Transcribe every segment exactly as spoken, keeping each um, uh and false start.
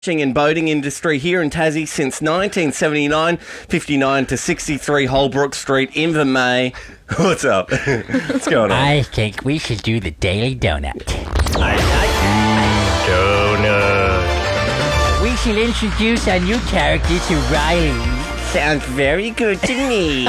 and boating industry here in Tassie since nineteen seventy-nine, fifty-nine to sixty-three Holbrook Street, Invermay. What's up? What's going on? I think we should do the Daily Donut. I like donut. We should introduce our new character to Riley. Sounds very good to me.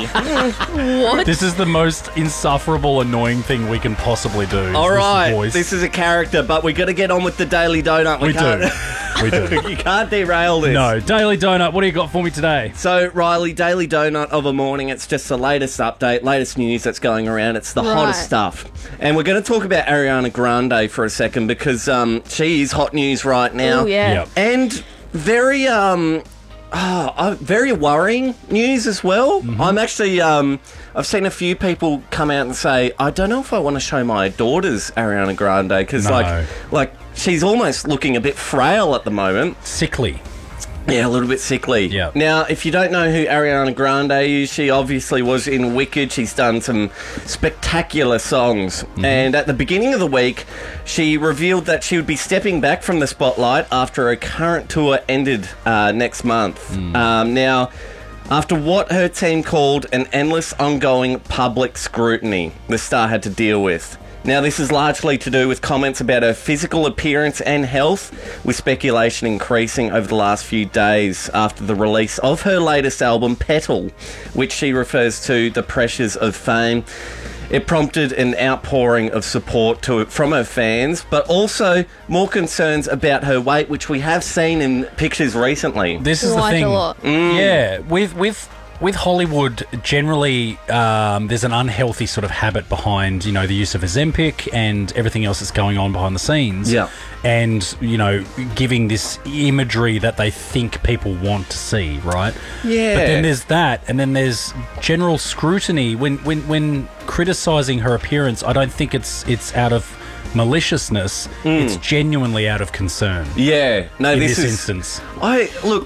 What? This is the most insufferable, annoying thing we can possibly do. All this right, voice. this is a character, but we got to get on with the Daily Donut. We, We can't, do. We do. You can't derail this. No, Daily Donut, what do you got for me today? So, Riley, Daily Donut of a morning, it's just the latest update, latest news that's going around. It's the Right. hottest stuff. And we're going to talk about Ariana Grande for a second because um, she is hot news right now. Oh, yeah. Yep. And very, um, oh, uh, very worrying news as well. Mm-hmm. I'm actually, um, I've seen a few people come out and say, I don't know if I want to show my daughters Ariana Grande because, No. like, like she's almost looking a bit frail at the moment. Sickly. Yeah, a little bit sickly. Yeah. Now, if you don't know who Ariana Grande is, she obviously was in Wicked. She's done some spectacular songs. Mm-hmm. And at the beginning of the week, she revealed that she would be stepping back from the spotlight after her current tour ended uh, next month. Mm. Um, now, after what her team called an endless, ongoing public scrutiny the star had to deal with. Now, this is largely to do with comments about her physical appearance and health, with speculation increasing over the last few days after the release of her latest album, Petal, which she refers to the pressures of fame. It prompted an outpouring of support to from her fans, but also more concerns about her weight, which we have seen in pictures recently. This is the Quite thing. a lot. Yeah, with with with Hollywood, generally, um, there's an unhealthy sort of habit behind, you know, the use of Ozempic and everything else that's going on behind the scenes. Yeah. And, you know, giving this imagery that they think people want to see, right? Yeah. But then there's that, and then there's general scrutiny. When when when criticising her appearance, I don't think it's it's out of maliciousness. It's genuinely out of concern. Yeah, no, In this, this is. instance. I look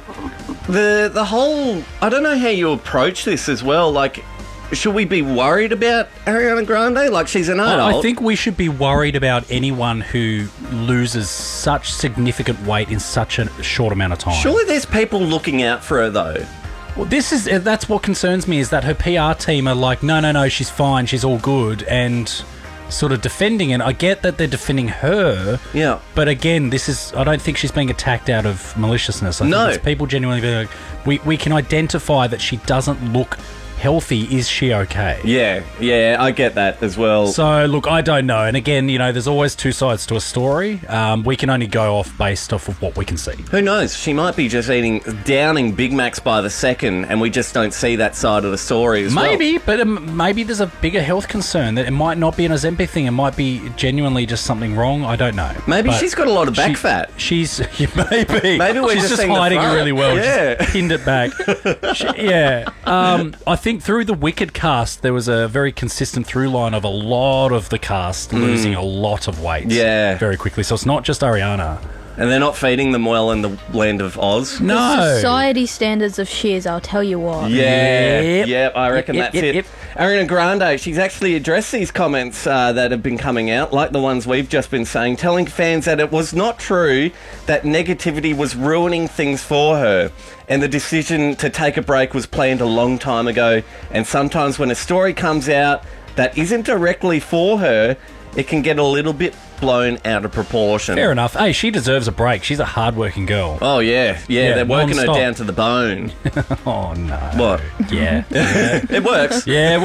the the whole. I don't know how you approach this as well. Like, should we be worried about Ariana Grande? Like, she's an adult. I think we should be worried about anyone who loses such significant weight in such a short amount of time. Surely there's people looking out for her though. Well, this is that's what concerns me, is that her P R team are like, no, no, no, she's fine, she's all good, and sort of defending it. I get that they're defending her, Yeah. but again, this is, I don't think she's being attacked out of maliciousness. I No. think it's people genuinely being like, we, we can identify that she doesn't look healthy. Is she okay? Yeah, yeah, I get that as well. So, look, I don't know. And again, you know, there's always two sides to a story. Um, we can only go off based off of what we can see. Who knows? She might be just eating, downing Big Macs by the second, and we just don't see that side of the story as well. Maybe, but um, maybe there's a bigger health concern, that it might not be an Ozempic thing. It might be genuinely just something wrong. I don't know. Maybe But she's got a lot of back she- fat. She's yeah, maybe. Maybe we're she's just just seeing the hiding it front. really well. Yeah. Just pinned it back. She- yeah. Um, I think through the Wicked cast, there was a very consistent through line of a lot of the cast losing a lot of weight. Mm. Yeah. Very quickly. So it's not just Ariana. And they're not feeding them well in the land of Oz. No. Society standards of shiz, I'll tell you what. Yeah, Yep. yeah, I reckon Yep, that's yep, it. yep. Ariana Grande, she's actually addressed these comments uh, that have been coming out, like the ones we've just been saying, telling fans that it was not true that negativity was ruining things for her, and the decision to take a break was planned a long time ago, and sometimes when a story comes out that isn't directly for her, it can get a little bit blown out of proportion. Fair enough. Hey, she deserves a break. She's a hard-working girl. Oh, yeah, yeah, Yeah, they're working her non-stop. down to the bone. Oh, no. What? Yeah. It works. Yeah,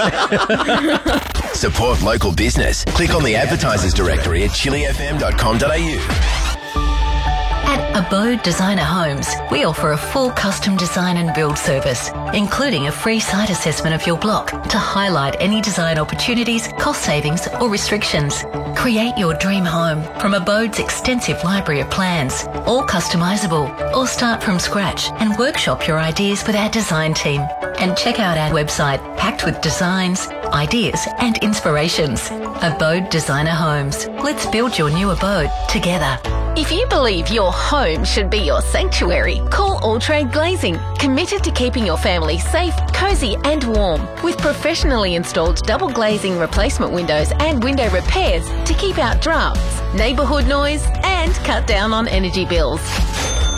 it works. Support local business. Click on the advertisers directory at chili f m dot com dot a u. At Abode Designer Homes, we offer a full custom design and build service, including a free site assessment of your block to highlight any design opportunities, cost savings or restrictions. Create your dream home from Abode's extensive library of plans, all customisable, or start from scratch and workshop your ideas with our design team. And check out our website packed with designs, ideas and inspirations. Abode Designer Homes. Let's build your new abode together. If you believe your home should be your sanctuary, call All Trade Glazing, committed to keeping your family safe, cosy and warm, with professionally installed double glazing replacement windows and window repairs to keep out drafts, neighbourhood noise and cut down on energy bills.